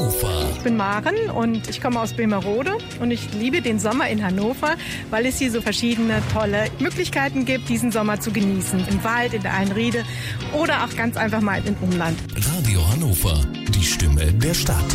Hannover. Ich bin Maren und ich komme aus Bemerode und ich liebe den Sommer in Hannover, weil es hier so verschiedene tolle Möglichkeiten gibt, diesen Sommer zu genießen. Im Wald, in der Einriede oder auch ganz einfach mal im Umland. Radio Hannover, die Stimme der Stadt.